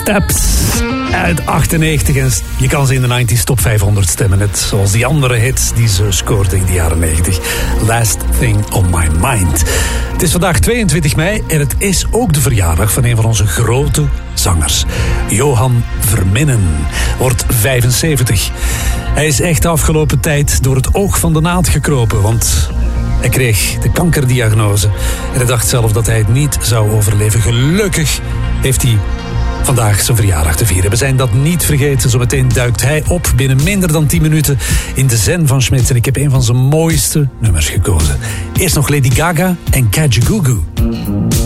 Steps uit 98. En je kan ze in de 90s top 500 stemmen. Net zoals die andere hits die ze scoorde in de jaren 90. Last Thing on My Mind. Het is vandaag 22 mei en het is ook de verjaardag van een van onze grote zangers. Johan Verminnen wordt 75. Hij is echt de afgelopen tijd door het oog van de naald gekropen, want hij kreeg de kankerdiagnose en hij dacht zelf dat hij het niet zou overleven. Gelukkig heeft hij vandaag zijn verjaardag te vieren. We zijn dat niet vergeten. Zometeen duikt hij op binnen minder dan 10 minuten in de zen van Smits. En ik heb een van zijn mooiste nummers gekozen. Eerst nog Lady Gaga en Kajagoogoo.